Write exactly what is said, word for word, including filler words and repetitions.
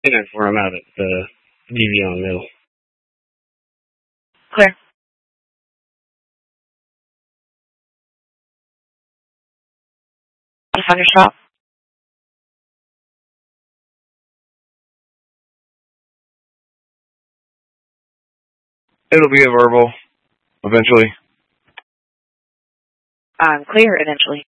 dinner for him out at the Devion Mill. Clear. Just on your stop. It'll be a verbal, eventually. I'm clear eventually.